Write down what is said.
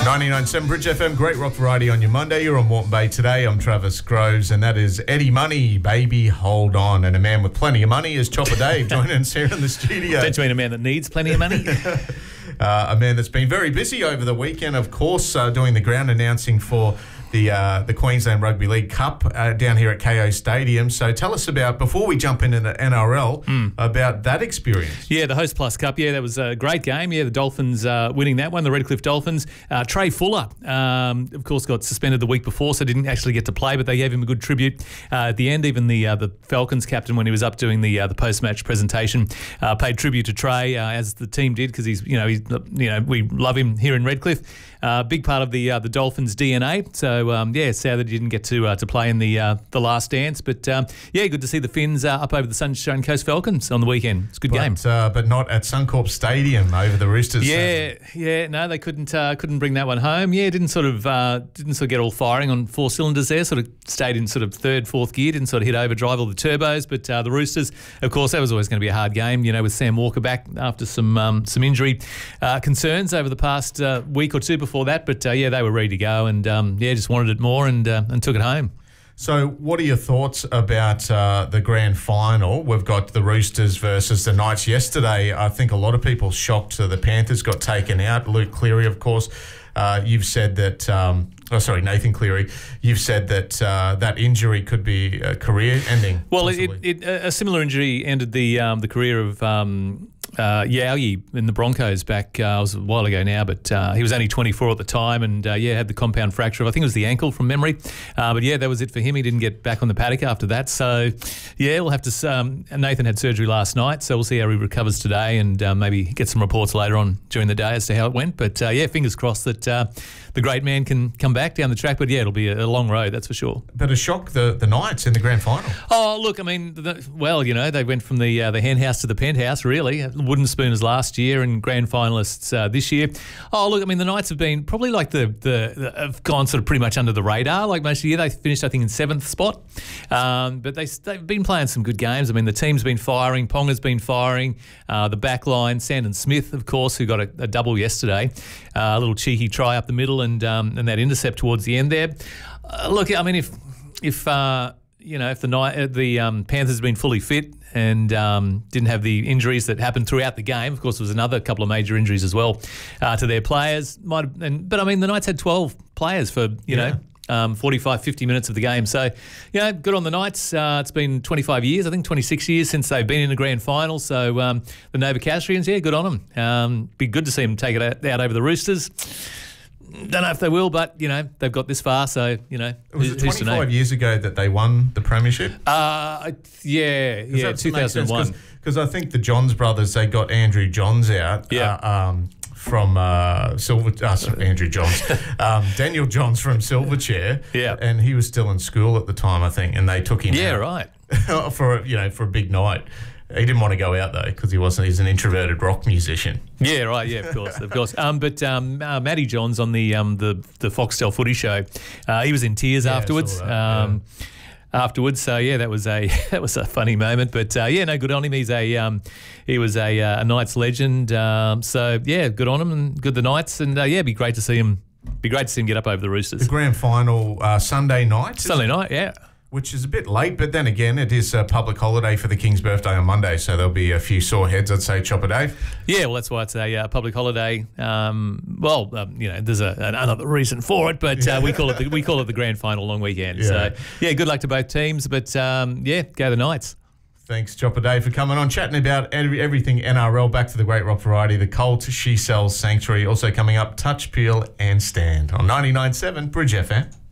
99.7 Bridge FM, great rock variety on your Monday. You're on Moreton Bay today. I'm Travis Groves, and that is Eddie Money, Baby Hold On. And a man with plenty of money is Chopper Dave joining us here in the studio. Don't you mean a man that needs plenty of money? A man that's been very busy over the weekend, of course, doing the ground announcing for the Queensland Rugby League Cup down here at KO Stadium. So tell us about, before we jump into the NRL, about that experience. Yeah, the Host Plus Cup. Yeah, that was a great game. Yeah, the Dolphins winning that one, the Redcliffe Dolphins. Trey Fuller, of course, got suspended the week before, so didn't actually get to play, but they gave him a good tribute at the end. Even the Falcons captain, when he was up doing the post-match presentation, paid tribute to Trey, as the team did, because he's we love him here in Redcliffe. Big part of the Dolphins' DNA. So it's sad that he didn't get to play in the last dance. But good to see the Finns up over the Sunshine Coast Falcons on the weekend. It's a good game, but not at Suncorp Stadium over the Roosters. No, they couldn't bring that one home. Yeah, didn't sort of get all firing on four cylinders there. Sort of stayed in sort of third, fourth gear. Didn't sort of hit overdrive all the turbos. But the Roosters, of course, that was always going to be a hard game. You know, with Sam Walker back after some injury concerns over the past week or two before that, but they were ready to go and just wanted it more and took it home. So what are your thoughts about the grand final? We've got the Roosters versus the Knights yesterday. I think a lot of people shocked the Panthers got taken out. Luke Cleary, of course. You've said that... Nathan Cleary. You've said that that injury could be career-ending. Well, a similar injury ended the career of Yowie in the Broncos back, it was a while ago now, but he was only 24 at the time and, had the compound fracture of, I think it was the ankle from memory. But, that was it for him. He didn't get back on the paddock after that. So, we'll have to Nathan had surgery last night, so we'll see how he recovers today and maybe get some reports later on during the day as to how it went. But, fingers crossed that the great man can come back down the track. But, it'll be a long road, that's for sure. But a shock, the Knights in the grand final. Oh, look, I mean, they went from the hen house to the penthouse, really. Wooden spooners last year and grand finalists this year. Oh, look, I mean, the Knights have been probably like have gone sort of pretty much under the radar. Like most of the year, they finished, I think, in 7th spot. But they've been playing some good games. I mean, the team's been firing. Ponga's been firing. The back line, Sandon Smith, of course, who got a double yesterday. A little cheeky try up the middle and that intercept towards the end there. Look, I mean, if the Panthers had been fully fit and didn't have the injuries that happened throughout the game, of course, there was another couple of major injuries as well to their players. But I mean, the Knights had 12 players for 45, 50 minutes of the game. So, good on the Knights. It's been 25 years, I think 26 years since they've been in the grand final. So the Novocastrians, good on them. Be good to see them take it out over the Roosters. Don't know if they will, but, they've got this far, so, Was it 25 years ago that they won the premiership? 2001. Because I think the Johns brothers, they got Andrew Johns out. From Andrew Johns. Daniel Johns from Silverchair. Yeah. And he was still in school at the time, I think, and they took him out. Right. for a big night. He didn't want to go out, though, because he's an introverted rock musician. Yeah, right, of course. But Matty Johns on the Foxtel Footy Show, he was in tears afterwards. So that was a funny moment. But good on him. He was a Knights legend. Good on him and good the Knights. And be great to see him. Be great to see him get up over the Roosters. The grand final Sunday night. Sunday night, yeah. Which is a bit late, but then again, it is a public holiday for the King's birthday on Monday, so there'll be a few sore heads, I'd say, Chopper Dave. Yeah, well, that's why it's a public holiday. There's another reason for it, but we call it the grand final long weekend. Yeah. So, good luck to both teams, but go the Knights. Thanks, Chopper Dave, for coming on, chatting about everything NRL. Back to the great rock variety, the Colt, She Sells Sanctuary. Also coming up, Touch, Peel and Stand on 99.7 Bridge FM.